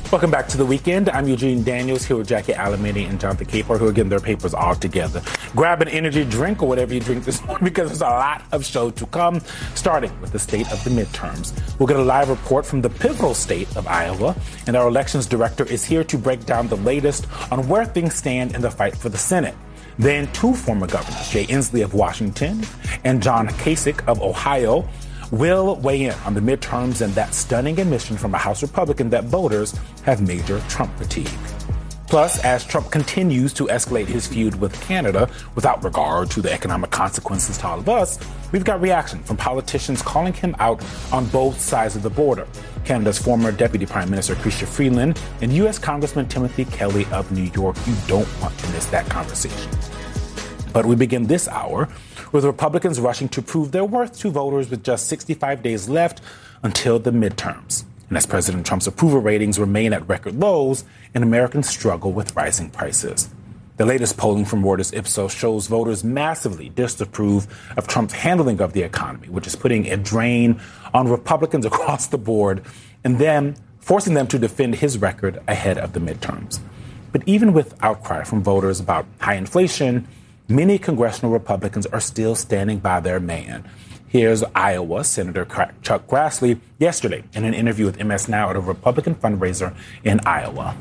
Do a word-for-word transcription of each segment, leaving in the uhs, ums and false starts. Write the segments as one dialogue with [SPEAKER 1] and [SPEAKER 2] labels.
[SPEAKER 1] Welcome back to The Weekend. I'm Eugene Daniels here with Jackie Alamany and Jonathan Capehart, who are getting their papers all together. Grab an energy drink or whatever you drink this morning because there's a lot of show to come, starting with the state of the midterms. We'll get a live report from the pivotal state of Iowa, and our elections director is here to break down the latest on where things stand in the fight for the Senate. Then two former governors, Jay Inslee of Washington and John Kasich of Ohio, will weigh in on the midterms and that stunning admission from a House Republican that voters have major Trump fatigue. Plus, as Trump continues to escalate his feud with Canada without regard to the economic consequences to all of us, we've got reaction from politicians calling him out on both sides of the border. Canada's former Deputy Prime Minister Chrystia Freeland and U S Congressman Timothy Kelly of New York. You don't want to miss that conversation. But we begin this hour with Republicans rushing to prove their worth to voters with just sixty-five days left until the midterms. And as President Trump's approval ratings remain at record lows, and Americans struggle with rising prices. The latest polling from Reuters Ipsos shows voters massively disapprove of Trump's handling of the economy, which is putting a drain on Republicans across the board and then forcing them to defend his record ahead of the midterms. But even with outcry from voters about high inflation, many congressional Republicans are still standing by their man. Here's Iowa Senator Chuck Grassley yesterday in an interview with M S Now at a Republican fundraiser in Iowa.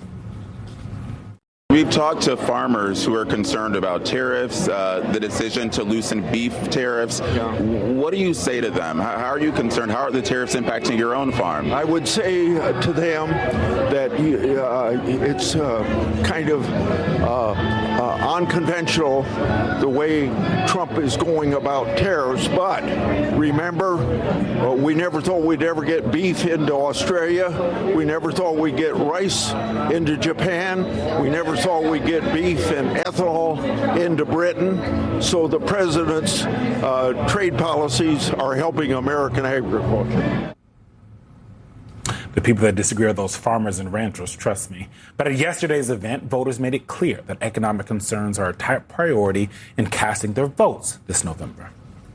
[SPEAKER 2] We've talked to farmers who are concerned about tariffs, uh, the decision to loosen beef tariffs. Yeah. What do you say to them? How, how are you concerned? How are the tariffs impacting your own farm?
[SPEAKER 3] I would say uh, to them that uh, it's uh, kind of uh, uh, unconventional the way Trump is going about tariffs. But remember, uh, we never thought we'd ever get beef into Australia. We never thought we'd get rice into Japan. We never thought we'd get beef and ethanol into Britain. So the president's uh, trade policies are helping American agriculture.
[SPEAKER 1] The people that disagree are those farmers and ranchers, trust me. But at yesterday's event, voters made it clear that economic concerns are a top priority in casting their votes this November.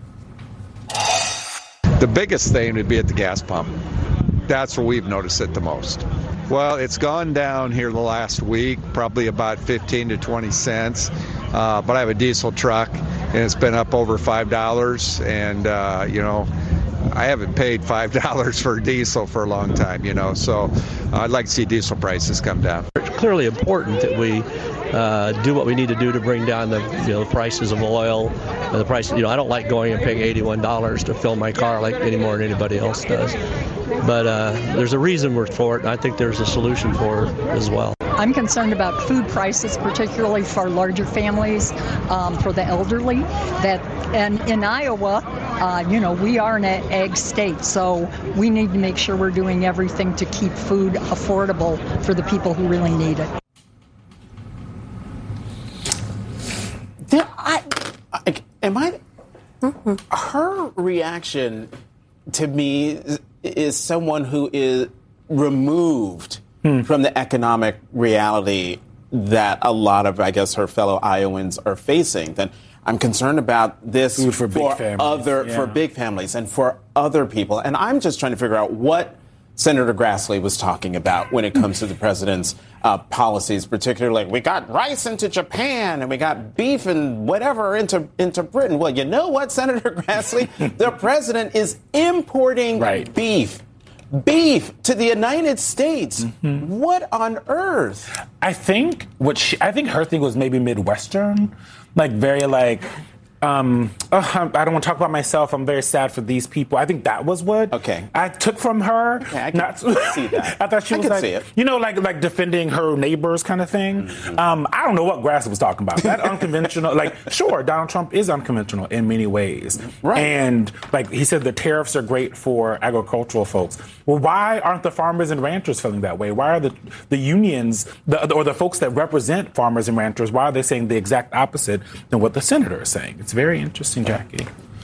[SPEAKER 4] The biggest thing would be at the gas pump. That's where we've noticed it the most. Well, it's gone down here the last week, probably about fifteen to twenty cents. Uh, but I have a diesel truck, and it's been up over five dollars. And, uh, you know, I haven't paid five dollars for diesel for a long time, you know. So uh, I'd like to see diesel prices come down.
[SPEAKER 5] It's clearly important that we uh, do what we need to do to bring down the, you know, the prices of oil. And the price, you know, I don't like going and paying eighty-one dollars to fill my car like any more than anybody else does. But uh, there's a reason for it, and I think there's a solution for it as well.
[SPEAKER 6] I'm concerned about food prices, particularly for larger families, um, for the elderly. That and in Iowa, uh, you know, we are an ag state, so we need to make sure we're doing everything to keep food affordable for the people who really need it.
[SPEAKER 7] There, I, I, am I? Mm-hmm. Her reaction to me is someone who is removed hmm. from the economic reality that a lot of, I guess, her fellow Iowans are facing. Then I'm concerned about this
[SPEAKER 1] Food for,
[SPEAKER 7] for
[SPEAKER 1] big
[SPEAKER 7] other
[SPEAKER 1] yeah.
[SPEAKER 7] for big families and for other people. And I'm just trying to figure out what Senator Grassley was talking about when it comes to the president's uh, policies, particularly like we got rice into Japan and we got beef and whatever into into Britain. Well, you know what, Senator Grassley? The president is importing
[SPEAKER 1] right.
[SPEAKER 7] beef. Beef to the United States. Mm-hmm. What on earth?
[SPEAKER 1] I think what she, I think her thing was maybe Midwestern, like very like, um, oh, I don't want to talk about myself. I'm very sad for these people. I think that was what
[SPEAKER 7] okay.
[SPEAKER 1] I took from her.
[SPEAKER 7] Okay, I can
[SPEAKER 1] Not,
[SPEAKER 7] see that.
[SPEAKER 1] I thought she
[SPEAKER 7] I
[SPEAKER 1] was
[SPEAKER 7] can
[SPEAKER 1] like,
[SPEAKER 7] see it.
[SPEAKER 1] you know, like like defending her neighbors kind of thing. Mm-hmm. Um, I don't know what Grassley was talking about. That unconventional, like, sure, Donald Trump is unconventional in many ways.
[SPEAKER 7] Right.
[SPEAKER 1] And like he said, the tariffs are great for agricultural folks. Well, why aren't the farmers and ranchers feeling that way? Why are the the unions the, or the folks that represent farmers and ranchers, why are they saying the exact opposite than what the senator is saying? It's very interesting, Jackie.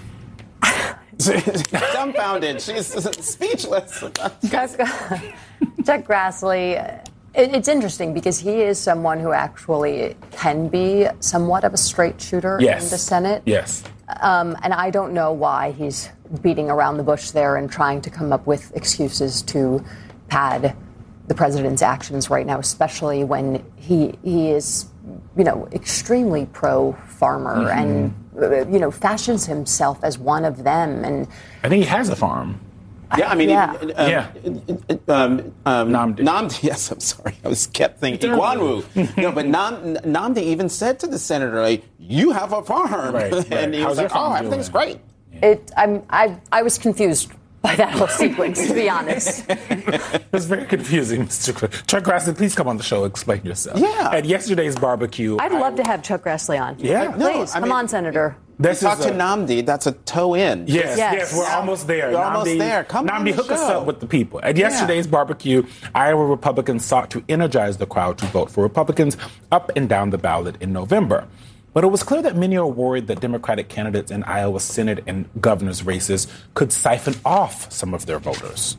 [SPEAKER 7] Dumbfounded. She's speechless.
[SPEAKER 8] Chuck, Chuck Grassley, it, it's interesting because he is someone who actually can be somewhat of a straight shooter
[SPEAKER 1] yes.
[SPEAKER 8] in the Senate.
[SPEAKER 1] Yes.
[SPEAKER 8] Um, and I don't know why he's beating around the bush there and trying to come up with excuses to pad the president's actions right now, especially when he he is, you know, extremely pro-farmer mm-hmm. and, uh, you know, fashions himself as one of them. And
[SPEAKER 1] I think he has a farm.
[SPEAKER 7] Yeah, I mean,
[SPEAKER 8] yeah.
[SPEAKER 7] Um,
[SPEAKER 1] yeah.
[SPEAKER 7] Um, um,
[SPEAKER 1] Namdi.
[SPEAKER 7] Namdi, yes, I'm sorry. I was kept thinking Igwanwu. No, but Nam, Namdi even said to the senator, like, you have a farm.
[SPEAKER 1] Right, right.
[SPEAKER 7] And he
[SPEAKER 1] How's
[SPEAKER 7] was like,
[SPEAKER 1] your farm
[SPEAKER 7] oh, everything's
[SPEAKER 1] doing?
[SPEAKER 7] great.
[SPEAKER 8] It, I'm, I, I was confused by that whole sequence, to be honest.
[SPEAKER 1] It was very confusing, Mister Cl- Chuck Grassley, please come on the show, explain yourself.
[SPEAKER 7] Yeah.
[SPEAKER 1] At yesterday's barbecue.
[SPEAKER 8] I'd love to have Chuck Grassley on.
[SPEAKER 1] Yeah.
[SPEAKER 8] Please,
[SPEAKER 7] No, I
[SPEAKER 8] come
[SPEAKER 7] mean-
[SPEAKER 8] on, Senator.
[SPEAKER 1] This
[SPEAKER 7] Talk
[SPEAKER 1] is
[SPEAKER 7] to
[SPEAKER 1] a-
[SPEAKER 7] Namdi. That's a toe in.
[SPEAKER 1] Yes, yes,
[SPEAKER 8] Yes.
[SPEAKER 1] we're
[SPEAKER 8] Yeah.
[SPEAKER 1] almost there.
[SPEAKER 7] We're almost there. Come on
[SPEAKER 1] Namdi,
[SPEAKER 7] the
[SPEAKER 1] hook us
[SPEAKER 7] show.
[SPEAKER 1] up with the people. At yesterday's barbecue, Iowa Republicans sought to energize the crowd to vote for Republicans up and down the ballot in November. But it was clear that many are worried that Democratic candidates in Iowa Senate and governor's races could siphon off some of their voters.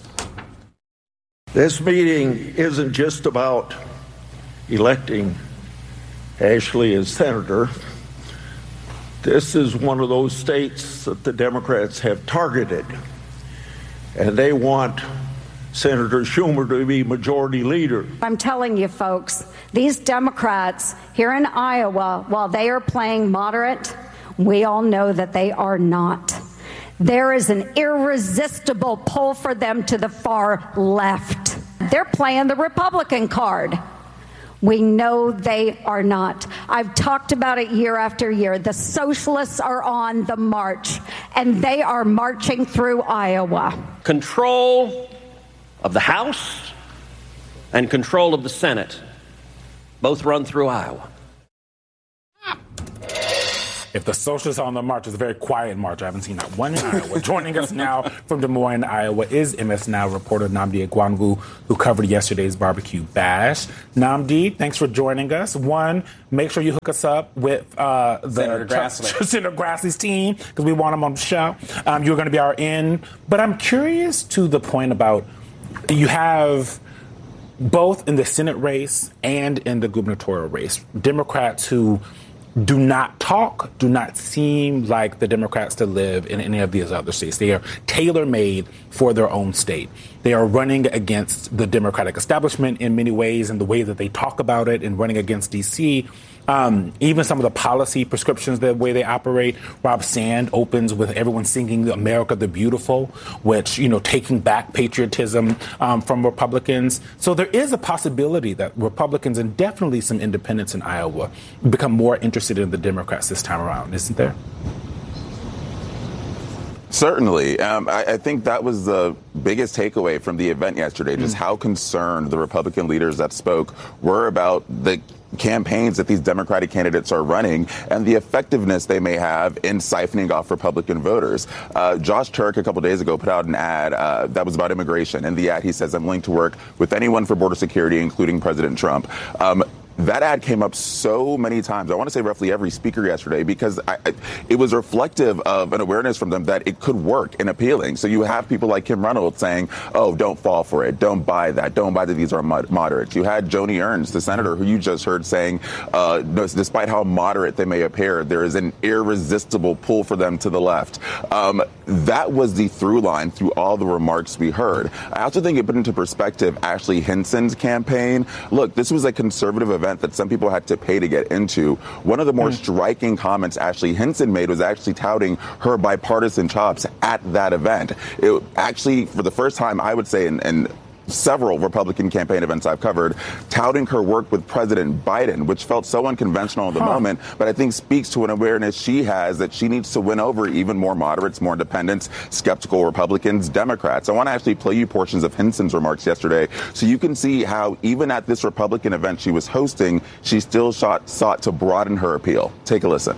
[SPEAKER 3] This meeting isn't just about electing Ashley as senator. This is one of those states that the Democrats have targeted, and they want Senator Schumer to be majority leader.
[SPEAKER 9] I'm telling you, folks, these Democrats here in Iowa, while they are playing moderate, we all know that they are not. There is an irresistible pull for them to the far left. They're playing the Republican card. We know they are not. I've talked about it year after year. The socialists are on the march, and they are marching through Iowa.
[SPEAKER 10] Control of the House and control of the Senate both run through Iowa.
[SPEAKER 1] If the socialists are on the march, it's a very quiet march. I haven't seen that one in Iowa. Joining us now from Des Moines, Iowa, is M S Now reporter Namdi Igwanwu, who covered yesterday's barbecue bash. Namdi, thanks for joining us. One, make sure you hook us up with uh, the
[SPEAKER 7] Senator Grassley.
[SPEAKER 1] Senator Grassley's team, because we want him on the show. Um, you're going to be our in. But I'm curious to the point about you have both in the Senate race and in the gubernatorial race, Democrats who do not talk, do not seem like the Democrats to live in any of these other states. They are tailor-made for their own state. They are running against the Democratic establishment in many ways, and the way that they talk about it, and running against D C. Um, even some of the policy prescriptions, the way they operate. Rob Sand opens with everyone singing America the Beautiful, which, you know, taking back patriotism um, from Republicans. So there is a possibility that Republicans and definitely some independents in Iowa become more interested in the Democrats this time around, isn't there?
[SPEAKER 2] Certainly. Um, I, I think that was the biggest takeaway from the event yesterday, just mm. how concerned the Republican leaders that spoke were about the campaigns that these Democratic candidates are running and the effectiveness they may have in siphoning off Republican voters. Uh, Josh Turk a couple days ago put out an ad uh, that was about immigration. In the ad, he says, I'm willing to work with anyone for border security, including President Trump. Um, That ad came up so many times. I want to say roughly every speaker yesterday, because I, I, it was reflective of an awareness from them that it could work in appealing. So you have people like Kim Reynolds saying, oh, don't fall for it. Don't buy that. Don't buy that these are mod- moderates. You had Joni Ernst, the senator who you just heard, saying, uh, no, despite how moderate they may appear, there is an irresistible pull for them to the left. Um, that was the through line through all the remarks we heard. I also think it put into perspective Ashley Hinson's campaign. Look, this was a conservative event that some people had to pay to get into. One of the more mm. striking comments Ashley Hinson made was actually touting her bipartisan chops at that event. It actually, for the first time, I would say, in, in several Republican campaign events I've covered, touting her work with President Biden, which felt so unconventional at the huh. moment, but I think speaks to an awareness she has that she needs to win over even more moderates, more independents, skeptical Republicans, Democrats. I want to actually play you portions of Hinson's remarks yesterday so you can see how even at this Republican event she was hosting, she still sought, sought to broaden her appeal. Take a listen.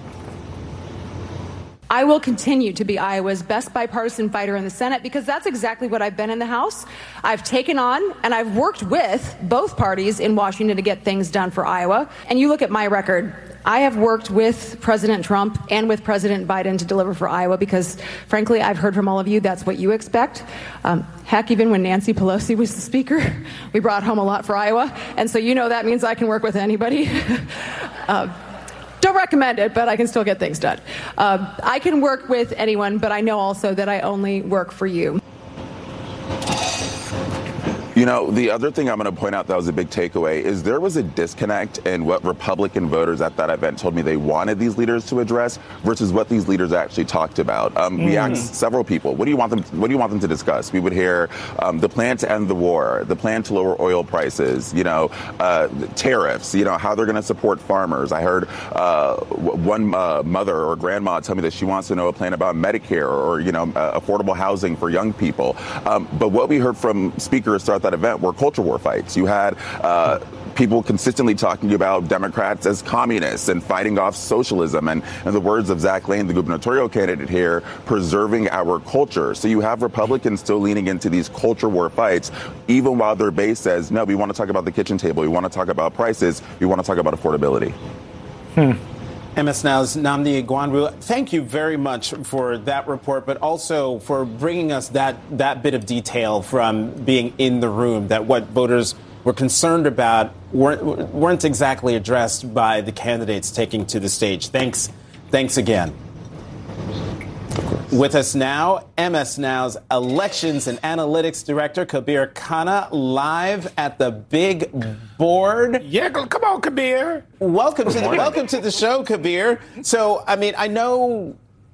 [SPEAKER 11] I will continue to be Iowa's best bipartisan fighter in the Senate, because that's exactly what I've been in the House. I've taken on and I've worked with both parties in Washington to get things done for Iowa. And you look at my record. I have worked with President Trump and with President Biden to deliver for Iowa because, frankly, I've heard from all of you that's what you expect. Um, heck, even when Nancy Pelosi was the speaker, we brought home a lot for Iowa. And so you know that means I can work with anybody. uh, Don't recommend it, but I can still get things done. Uh, I can work with anyone, but I know also that I only work for you.
[SPEAKER 2] You know, the other thing I'm going to point out that was a big takeaway is there was a disconnect in what Republican voters at that event told me they wanted these leaders to address versus what these leaders actually talked about. Um, mm. We asked several people, what do you want them, what do you want them to discuss? We would hear um, the plan to end the war, the plan to lower oil prices, you know, uh, tariffs, you know, how they're going to support farmers. I heard uh, one uh, mother or grandma tell me that she wants to know a plan about Medicare or, you know, uh, affordable housing for young people. Um, but what we heard from speakers throughout that event were culture war fights. You had uh, people consistently talking about Democrats as communists and fighting off socialism. And in the words of Zach Lane, the gubernatorial candidate here, preserving our culture. So you have Republicans still leaning into these culture war fights, even while their base says, no, we want to talk about the kitchen table. We want to talk about prices. We want to talk about affordability.
[SPEAKER 7] Hmm. M S Now's Nnamdi Egwuonwu, thank you very much for that report, but also for bringing us that, that bit of detail from being in the room, that what voters were concerned about weren't, weren't exactly addressed by the candidates taking to the stage. Thanks. Thanks again. With us now, M S Now's Elections and Analytics Director, Kabir Khanna, live at the big board.
[SPEAKER 1] Yeah, come on, Kabir.
[SPEAKER 7] Welcome to the, welcome to the show, Kabir. So, I mean, I know,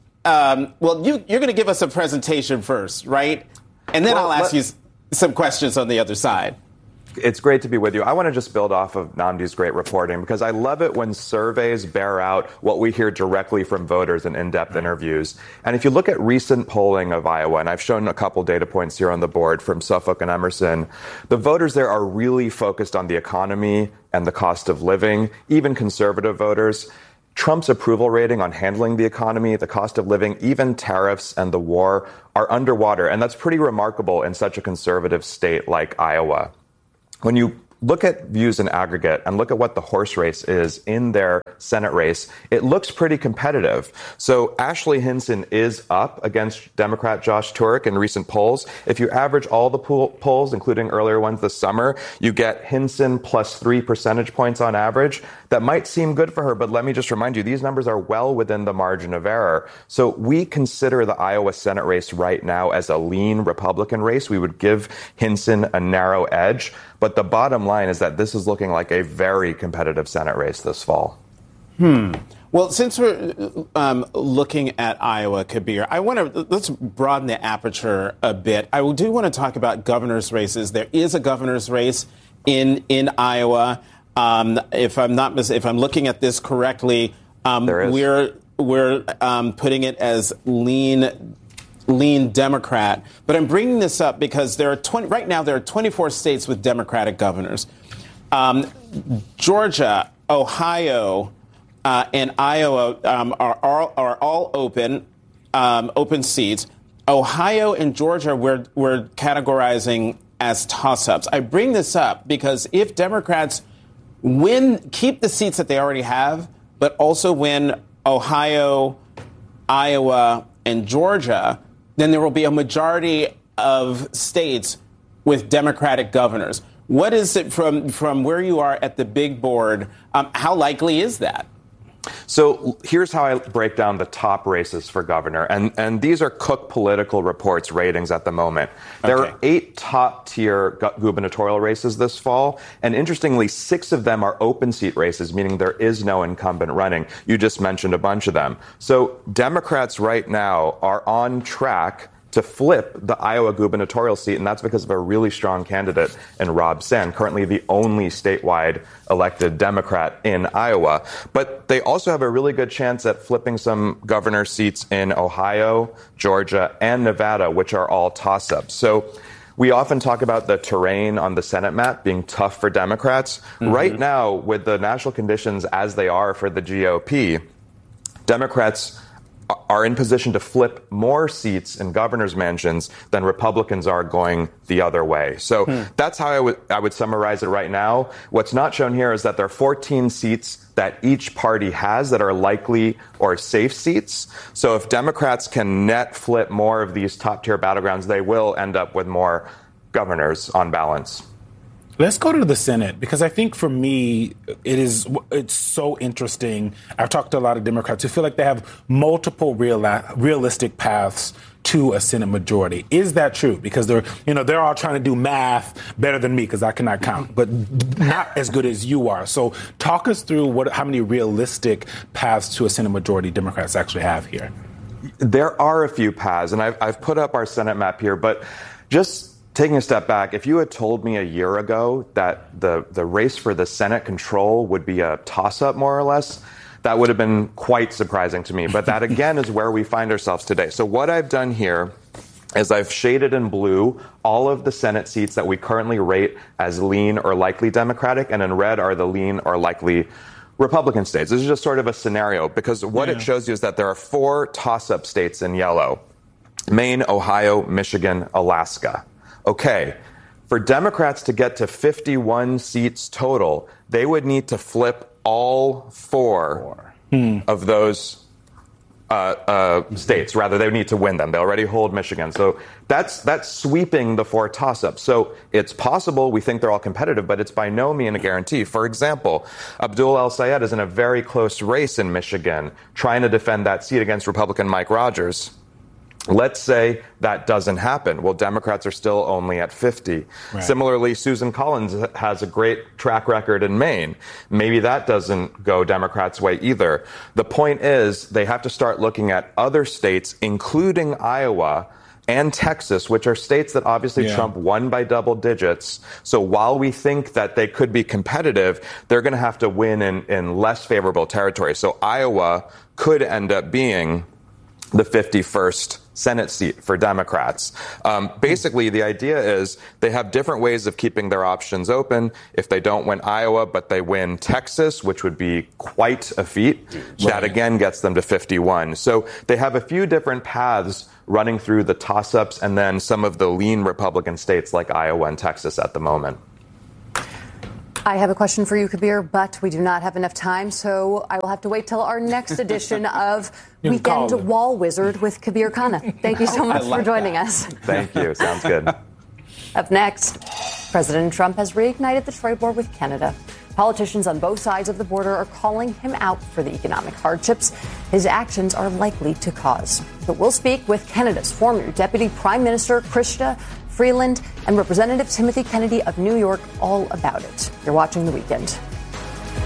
[SPEAKER 7] um, well, you, you're going to give us a presentation first, right? And then well, I'll ask let- you some questions on the other side.
[SPEAKER 12] It's great to be with you. I want to just build off of Nnamdi's great reporting because I love it when surveys bear out what we hear directly from voters in in-depth interviews. And if you look at recent polling of Iowa, and I've shown a couple data points here on the board from Suffolk and Emerson, the voters there are really focused on the economy and the cost of living, even conservative voters. Trump's approval rating on handling the economy, the cost of living, even tariffs and the war are underwater. And that's pretty remarkable in such a conservative state like Iowa. When you look at views in aggregate and look at what the horse race is in their Senate race, it looks pretty competitive. So Ashley Hinson is up against Democrat Josh Turek in recent polls. If you average all the poll- polls, including earlier ones this summer, you get Hinson plus three percentage points on average. That might seem good for her, but let me just remind you, these numbers are well within the margin of error. So we consider the Iowa Senate race right now as a lean Republican race. We would give Hinson a narrow edge. But the bottom line is that this is looking like a very competitive Senate race this fall.
[SPEAKER 7] Hmm. Well, since we're um, looking at Iowa, Kabir, I want to let's broaden the aperture a bit. I do want to talk about governor's races. There is a governor's race in in Iowa. Um, if I'm not if I'm looking at this correctly, um, we're we're um, putting it as lean. lean Democrat. But I'm bringing this up because there are twenty right now there are twenty-four states with Democratic governors. Um, Georgia, Ohio, uh, and Iowa um, are, are are all open um, open seats. Ohio and Georgia we're we're categorizing as toss-ups. I bring this up because if Democrats win, keep the seats that they already have, but also win Ohio, Iowa, and Georgia, then there will be a majority of states with Democratic governors. What is it from, from where you are at the big board? Um, how likely is that?
[SPEAKER 12] So here's how I break down the top races for governor. And, and these are Cook Political Reports ratings at the moment. There okay. are eight top-tier gu- gubernatorial races this fall. And interestingly, six of them are open seat races, meaning there is no incumbent running. You just mentioned a bunch of them. So Democrats right now are on track to flip the Iowa gubernatorial seat, and that's because of a really strong candidate in Rob Sand, currently the only statewide elected Democrat in Iowa. But they also have a really good chance at flipping some governor seats in Ohio, Georgia, and Nevada, which are all toss-ups. So we often talk about the terrain on the Senate map being tough for Democrats. Mm-hmm. Right now, with the national conditions as they are for the G O P, Democrats are in position to flip more seats in governor's mansions than Republicans are going the other way. So hmm. that's how I would I would summarize it right now. What's not shown here is that there are fourteen seats that each party has that are likely or safe seats. So if Democrats can net flip more of these top-tier battlegrounds, they will end up with more governors on balance.
[SPEAKER 1] Let's go to the Senate, because I think for me, it is it's so interesting. I've talked to a lot of Democrats who feel like they have multiple real, realistic paths to a Senate majority. Is that true? Because they're, you know, they're all trying to do math better than me, because I cannot count, but not as good as you are. So talk us through what, how many realistic paths to a Senate majority Democrats actually have here.
[SPEAKER 12] There are a few paths, and I've, I've put up our Senate map here, but just taking a step back, if you had told me a year ago that the, the race for the Senate control would be a toss-up, more or less, that would have been quite surprising to me. But that, again, is where we find ourselves today. So what I've done here is I've shaded in blue all of the Senate seats that we currently rate as lean or likely Democratic, and in red are the lean or likely Republican states. This is just sort of a scenario, because what yeah. it shows you is that there are four toss-up states in yellow: Maine, Ohio, Michigan, Alaska. Okay, for Democrats to get to fifty-one seats total, they would need to flip all four, four. Hmm. of those uh, uh, states. Rather, they would need to win them. They already hold Michigan. So that's that's sweeping the four toss-ups. So it's possible. We think they're all competitive, but it's by no means a guarantee. For example, Abdul El-Sayed is in a very close race in Michigan, trying to defend that seat against Republican Mike Rogers. Let's say that doesn't happen. Well, Democrats are still only at fifty. Right. Similarly, Susan Collins has a great track record in Maine. Maybe that doesn't go Democrats' way either. The point is, they have to start looking at other states, including Iowa and Texas, which are states that obviously yeah. Trump won by double digits. So while we think that they could be competitive, they're going to have to win in, in less favorable territory. So Iowa could end up being the fifty-first Senate seat for Democrats. Um, basically, the idea is they have different ways of keeping their options open. If they don't win Iowa, but they win Texas, which would be quite a feat, right. that again gets them to fifty-one. So they have a few different paths running through the toss-ups and then some of the lean Republican states like Iowa and Texas at the moment.
[SPEAKER 8] I have a question for you, Kabir, but we do not have enough time, so I will have to wait till our next edition of Weekend Wall Wizard with Kabir Khanna. Thank you so much for joining that. us.
[SPEAKER 12] Thank you. Sounds good.
[SPEAKER 8] Up next, President Trump has reignited the trade war with Canada. Politicians on both sides of the border are calling him out for the economic hardships his actions are likely to cause. But we'll speak with Canada's former Deputy Prime Minister, Chrystia Freeland, and Representative Timothy Kennedy of New York all about it. You're watching The Weekend.